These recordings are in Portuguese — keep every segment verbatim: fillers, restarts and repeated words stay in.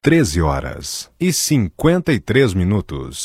treze horas e cinquenta e três minutos.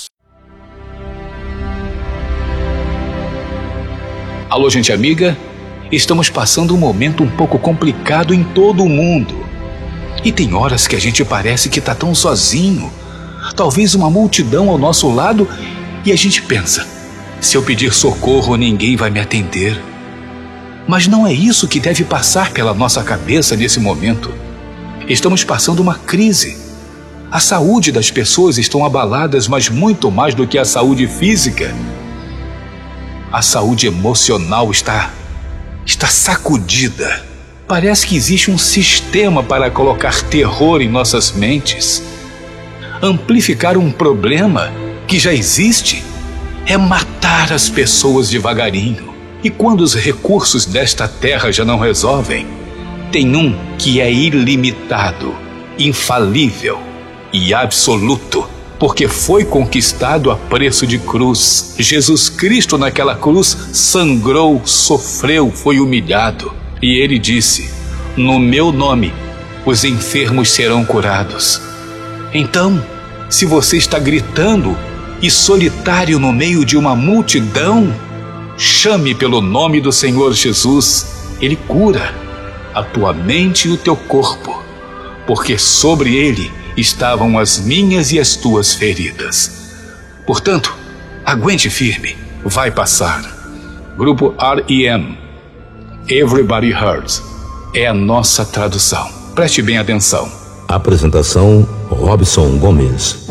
Alô, gente amiga? Estamos passando um momento um pouco complicado em todo o mundo. E tem horas que a gente parece que está tão sozinho. Talvez uma multidão ao nosso lado e a gente pensa: se eu pedir socorro, ninguém vai me atender. Mas não é isso que deve passar pela nossa cabeça nesse momento. Estamos passando uma crise. A saúde das pessoas estão abaladas, mas muito mais do que a saúde física. A saúde emocional está, está sacudida. Parece que existe um sistema para colocar terror em nossas mentes. Amplificar um problema que já existe é matar as pessoas devagarinho. E quando os recursos desta terra já não resolvem, tem um que é ilimitado, infalível e absoluto, porque foi conquistado a preço de cruz. Jesus Cristo naquela cruz sangrou, sofreu, foi humilhado. E ele disse: no meu nome os enfermos serão curados. Então, se você está gritando e solitário no meio de uma multidão, chame pelo nome do Senhor Jesus. Ele cura a tua mente e o teu corpo, porque sobre ele estavam as minhas e as tuas feridas. Portanto, aguente firme, vai passar. Grupo R E M, Everybody Hurts, é a nossa tradução. Preste bem atenção. Apresentação: Robson Gomes.